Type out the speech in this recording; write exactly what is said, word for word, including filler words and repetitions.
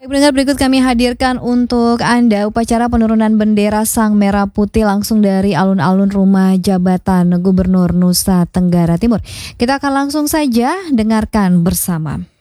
Pendengar, berikut kami hadirkan untuk Anda upacara penurunan bendera Sang Merah Putih langsung dari alun-alun Rumah Jabatan Gubernur Nusa Tenggara Timur. Kita akan langsung saja dengarkan bersama.